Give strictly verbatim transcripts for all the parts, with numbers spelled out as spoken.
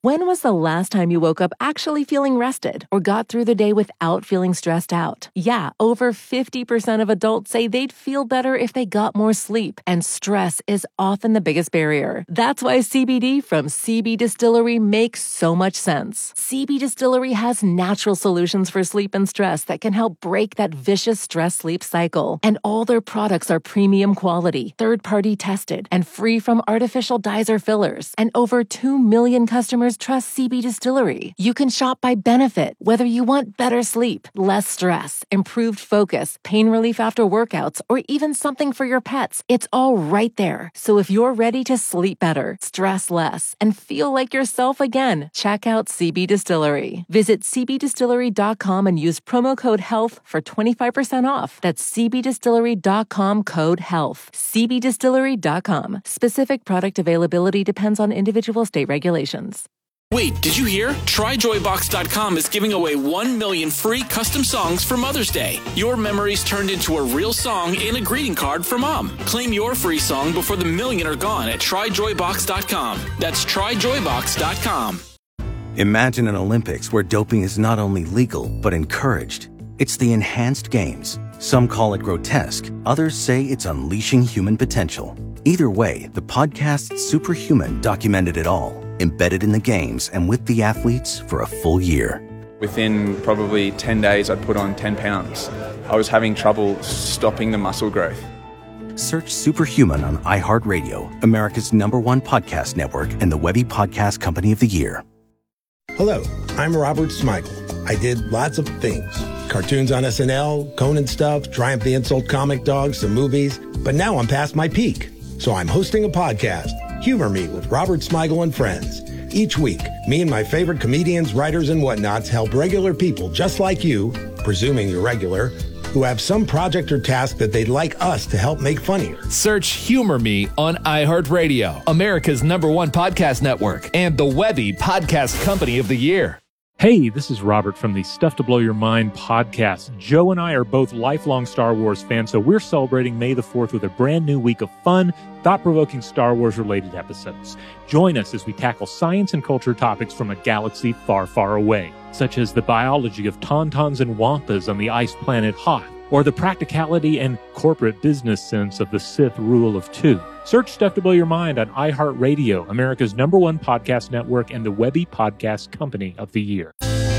When was the last time you woke up actually feeling rested or got through the day without feeling stressed out? Yeah, over fifty percent of adults say they'd feel better if they got more sleep, and stress is often the biggest barrier. That's why C B D from C B Distillery makes so much sense. C B Distillery has natural solutions for sleep and stress that can help break that vicious stress-sleep cycle. And all their products are premium quality, third-party tested, and free from artificial dyes or fillers. And over two million customers trust C B Distillery. You can shop by benefit, whether you want better sleep, less stress, improved focus, pain relief after workouts, or even something for your pets. It's all right there. So if you're ready to sleep better, stress less, and feel like yourself again, check out C B Distillery. Visit c b distillery dot com and use promo code HEALTH for twenty-five percent off. That's c b distillery dot com code HEALTH. c b distillery dot com. Specific product availability depends on individual state regulations. Wait, did you hear? try joy box dot com is giving away one million free custom songs for Mother's Day. Your memories turned into a real song in a greeting card for Mom. Claim your free song before the million are gone at try joy box dot com. That's try joy box dot com. Imagine an Olympics where doping is not only legal, but encouraged. It's the Enhanced Games. Some call it grotesque. Others say it's unleashing human potential. Either way, the podcast Superhuman documented it all, embedded in the games and with the athletes for a full year. Within probably ten days, I'd put on ten pounds. I was having trouble stopping the muscle growth. Search Superhuman on iHeartRadio, America's number one podcast network and the Webby Podcast Company of the Year. Hello, I'm Robert Smigel. I did lots of things. Cartoons on S N L, Conan stuff, Triumph the Insult comic dogs, some movies. But now I'm past my peak. So I'm hosting a podcast, Humor Me with Robert Smigel and Friends. Each week, me and my favorite comedians, writers, and whatnots help regular people just like you, presuming you're regular, who have some project or task that they'd like us to help make funnier. Search Humor Me on iHeartRadio, America's number one podcast network, and the Webby Podcast Company of the Year. Hey, this is Robert from the Stuff to Blow Your Mind podcast. Joe and I are both lifelong Star Wars fans, so we're celebrating May the fourth with a brand new week of fun, thought-provoking Star Wars-related episodes. Join us as we tackle science and culture topics from a galaxy far, far away, such as the biology of tauntauns and wampas on the ice planet Hoth, or the practicality and corporate business sense of the Sith rule of two. Search Stuff to Blow Your Mind on iHeartRadio, America's number one podcast network and the Webby Podcast Company of the Year.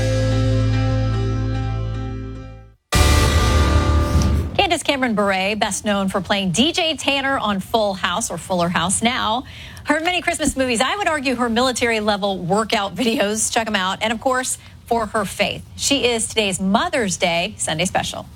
Candace Cameron Bure, best known for playing D J Tanner on Full House or Fuller House now. Her many Christmas movies, I would argue her military-level workout videos. Check them out. And, of course, for her faith. She is today's Mother's Day Sunday Special.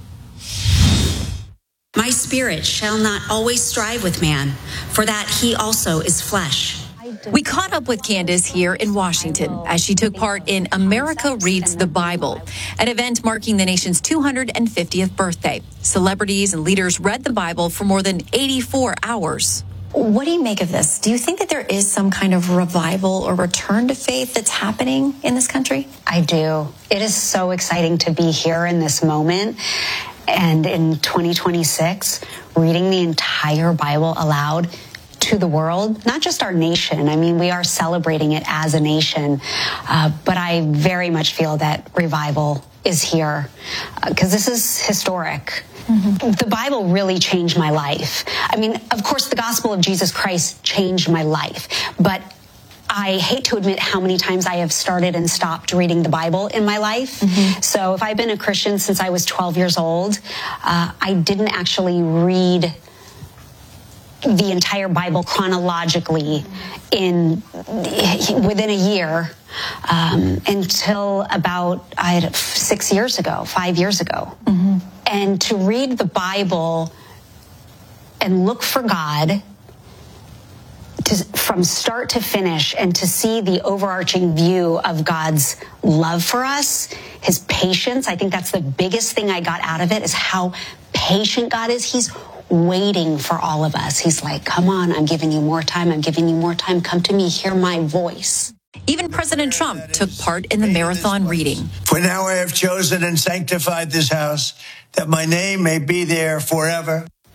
My spirit shall not always strive with man, for that he also is flesh. We caught up with Candace here in Washington as she took part in America Reads the Bible, an event marking the nation's two hundred fiftieth birthday. Celebrities and leaders read the Bible for more than eighty-four hours. What do you make of this? Do you think that there is some kind of revival or return to faith that's happening in this country? I do. It is so exciting to be here in this moment. And in twenty twenty-six, reading the entire Bible aloud to the world, not just our nation. I mean, we are celebrating it as a nation. Uh, but I very much feel that revival is here because uh, this is historic. Mm-hmm. The Bible really changed my life. I mean, of course, the gospel of Jesus Christ changed my life. But I hate to admit how many times I have started and stopped reading the Bible in my life. Mm-hmm. So if I've been a Christian since I was twelve years old, uh, I didn't actually read the entire Bible chronologically in within a year um, until about I had six years ago, five years ago. Mm-hmm. And to read the Bible and look for God to, from start to finish, and to see the overarching view of God's love for us, his patience. I think that's the biggest thing I got out of it, is how patient God is. He's waiting for all of us. He's like, come on, I'm giving you more time. I'm giving you more time. Come to me, hear my voice. Even President Trump took part in the marathon reading. For now I have chosen and sanctified this house, that my name may be there forever.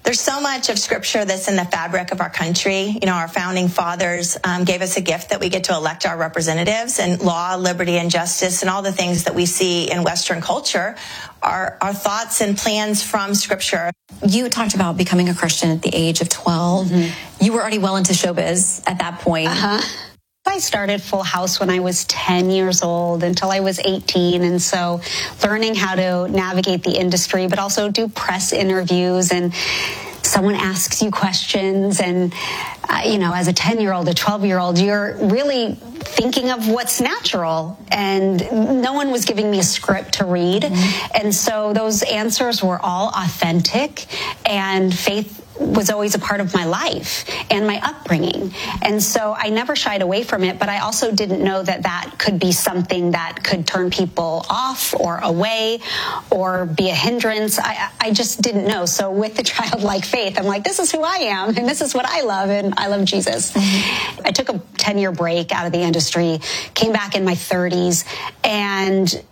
There's so much of Scripture that's in the fabric of our country. You know, our founding fathers um, gave us a gift that we get to elect our representatives, and law, liberty, and justice, and all the things that we see in Western culture are, are thoughts and plans from Scripture. You talked about becoming a Christian at the age of twelve. Mm-hmm. You were already well into showbiz at that point. Uh-huh. I started Full House when I was ten years old until I was eighteen. And so learning how to navigate the industry, but also do press interviews, and someone asks you questions. And, uh, you know, as a ten-year-old, a twelve-year-old, you're really thinking of what's natural. And no one was giving me a script to read. Mm-hmm. And so those answers were all authentic, and faith was always a part of my life and my upbringing. And so I never shied away from it, but I also didn't know that that could be something that could turn people off or away or be a hindrance. I, I just didn't know. So with the childlike faith, I'm like, this is who I am, and this is what I love, and I love Jesus. Mm-hmm. I took a ten-year break out of the industry, came back in my thirties, and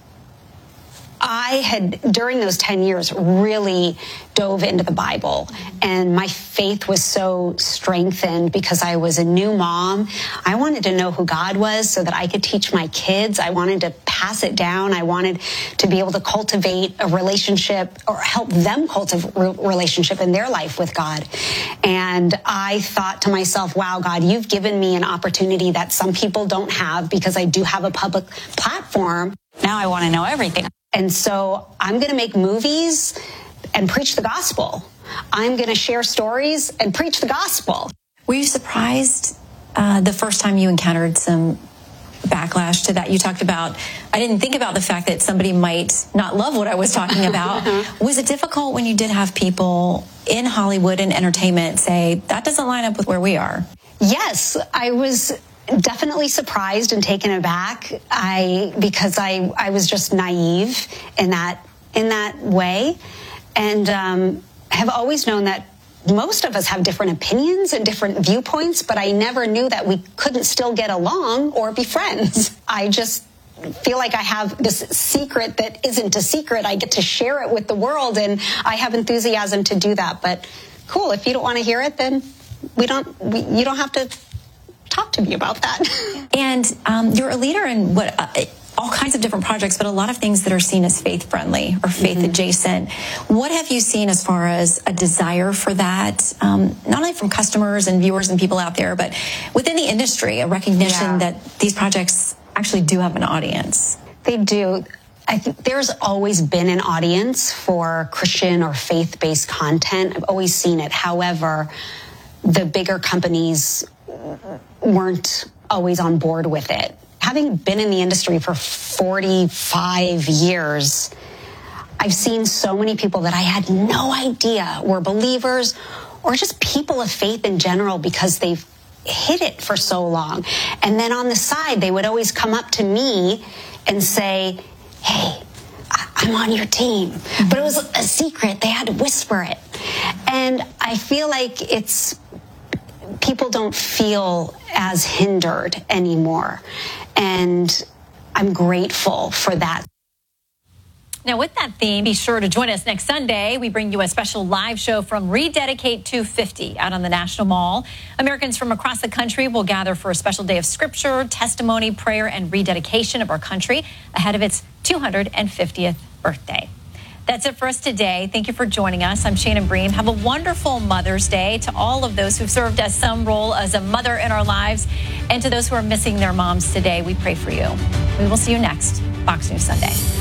I had, during those ten years, really dove into the Bible, and my faith was so strengthened because I was a new mom. I wanted to know who God was so that I could teach my kids. I wanted to pass it down. I wanted to be able to cultivate a relationship, or help them cultivate a relationship in their life with God. And I thought to myself, wow, God, you've given me an opportunity that some people don't have, because I do have a public platform. Now I want to know everything. And so I'm going to make movies and preach the gospel. I'm going to share stories and preach the gospel. Were you surprised uh, the first time you encountered some backlash to that? You talked about, I didn't think about the fact that somebody might not love what I was talking about. Was it difficult when you did have people in Hollywood and entertainment say, that doesn't line up with where we are? Yes, I was definitely surprised and taken aback. I because I I was just naive in that in that way, and um, have always known that most of us have different opinions and different viewpoints, but I never knew that we couldn't still get along or be friends. I just feel like I have this secret that isn't a secret. I get to share it with the world, and I have enthusiasm to do that. But cool, if you don't want to hear it, then we don't. We, you don't have to talk to me about that. And um, you're a leader in what uh, all kinds of different projects, but a lot of things that are seen as faith-friendly or faith-adjacent. Mm-hmm. What have you seen as far as a desire for that, um, not only from customers and viewers and people out there, but within the industry, a recognition yeah. that these projects actually do have an audience? They do. I think there's always been an audience for Christian or faith-based content. I've always seen it. However, the bigger companies weren't always on board with it. Having been in the industry for forty-five years, I've seen so many people that I had no idea were believers or just people of faith in general, because they've hid it for so long. And then on the side, they would always come up to me and say, hey, I'm on your team. Mm-hmm. But it was a secret. They had to whisper it. And I feel like it's people don't feel as hindered anymore. And I'm grateful for that. Now, with that theme, be sure to join us next Sunday. We bring you a special live show from Rededicate two fifty out on the National Mall. Americans from across the country will gather for a special day of scripture, testimony, prayer, and rededication of our country ahead of its two hundred fiftieth birthday. That's it for us today. Thank you for joining us. I'm Shannon Bream. Have a wonderful Mother's Day to all of those who've served as some role as a mother in our lives, and to those who are missing their moms today. We pray for you. We will see you next Fox News Sunday.